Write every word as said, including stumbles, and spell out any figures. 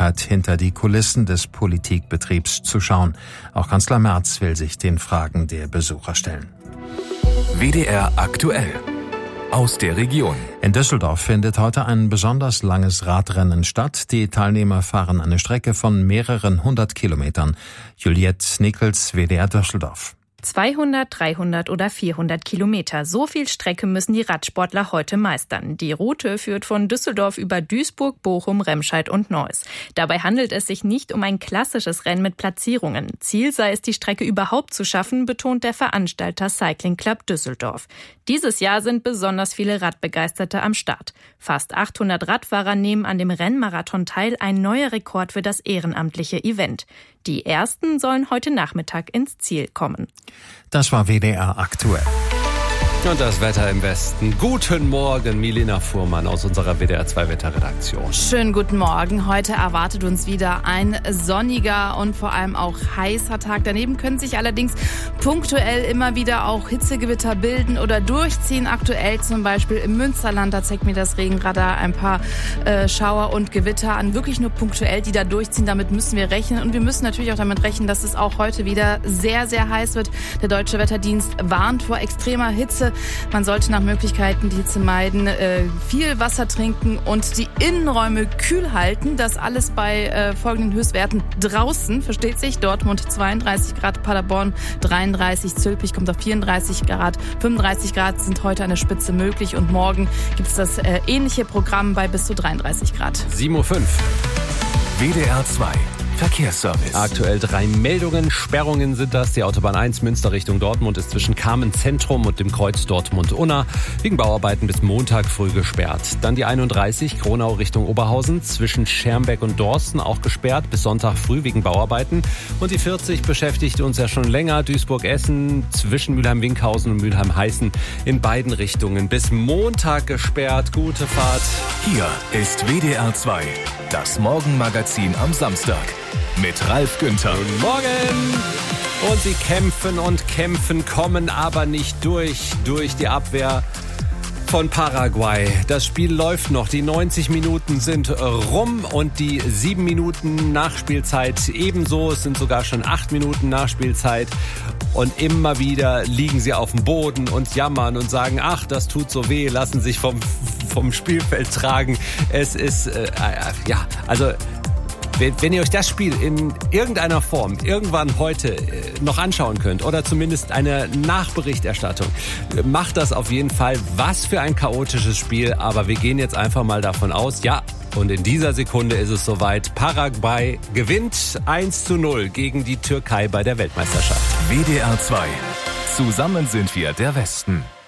Möglichkeit, hinter die Kulissen des Politikbetriebs zu schauen. Auch Kanzler Merz will sich den Fragen der Besucher stellen. W D R aktuell. Aus der Region. In Düsseldorf findet heute ein besonders langes Radrennen statt. Die Teilnehmer fahren eine Strecke von mehreren hundert Kilometern. Juliette Nickels, W D R Düsseldorf. zweihundert, dreihundert oder vierhundert Kilometer. So viel Strecke müssen die Radsportler heute meistern. Die Route führt von Düsseldorf über Duisburg, Bochum, Remscheid und Neuss. Dabei handelt es sich nicht um ein klassisches Rennen mit Platzierungen. Ziel sei es, die Strecke überhaupt zu schaffen, betont der Veranstalter Cycling Club Düsseldorf. Dieses Jahr sind besonders viele Radbegeisterte am Start. Fast achthundert Radfahrer nehmen an dem Rennmarathon teil, ein neuer Rekord für das ehrenamtliche Event. Die ersten sollen heute Nachmittag ins Ziel kommen. Das war W D R aktuell. Und das Wetter im Westen. Guten Morgen, Milena Fuhrmann aus unserer W D R zwei Wetterredaktion. Schönen guten Morgen. Heute erwartet uns wieder ein sonniger und vor allem auch heißer Tag. Daneben können sich allerdings punktuell immer wieder auch Hitzegewitter bilden oder durchziehen. Aktuell zum Beispiel im Münsterland, da zeigt mir das Regenradar ein paar äh, Schauer und Gewitter an. Wirklich nur punktuell, die da durchziehen. Damit müssen wir rechnen. Und wir müssen natürlich auch damit rechnen, dass es auch heute wieder sehr, sehr heiß wird. Der Deutsche Wetterdienst warnt vor extremer Hitze. Man sollte nach Möglichkeiten die Hitze meiden, äh, viel Wasser trinken und die Innenräume kühl halten. Das alles bei äh, folgenden Höchstwerten draußen, versteht sich. Dortmund zweiunddreißig Grad, Paderborn dreiunddreißig, Zülpich kommt auf vierunddreißig Grad, fünfunddreißig Grad sind heute an der Spitze möglich und morgen gibt es das äh, ähnliche Programm bei bis zu dreiunddreißig Grad. sieben Uhr fünf. W D R zwei. Verkehrsservice. Aktuell drei Meldungen. Sperrungen sind das. Die Autobahn eins Münster Richtung Dortmund ist zwischen Kamen Zentrum und dem Kreuz Dortmund-Unna wegen Bauarbeiten bis Montag früh gesperrt. Dann die einunddreißig Kronau Richtung Oberhausen zwischen Schermbeck und Dorsten auch gesperrt bis Sonntag früh wegen Bauarbeiten. Und die vierzig beschäftigt uns ja schon länger. Duisburg-Essen zwischen Mülheim-Winkhausen und Mülheim-Heißen in beiden Richtungen bis Montag gesperrt. Gute Fahrt. Hier ist W D R zwei. Das Morgenmagazin am Samstag. Mit Ralf Günther. Guten Morgen! Und sie kämpfen und kämpfen, kommen aber nicht durch, durch die Abwehr von Paraguay. Das Spiel läuft noch. Die neunzig Minuten sind rum und die sieben Minuten Nachspielzeit ebenso. Es sind sogar schon acht Minuten Nachspielzeit. Und immer wieder liegen sie auf dem Boden und jammern und sagen, ach, das tut so weh, lassen sich vom, vom Spielfeld tragen. Es ist, äh, ja, also... Wenn ihr euch das Spiel in irgendeiner Form irgendwann heute noch anschauen könnt oder zumindest eine Nachberichterstattung, macht das auf jeden Fall. Was für ein chaotisches Spiel, aber wir gehen jetzt einfach mal davon aus, ja, und in dieser Sekunde ist es soweit. Paraguay gewinnt eins zu null gegen die Türkei bei der Weltmeisterschaft. W D R zwei. Zusammen sind wir der Westen.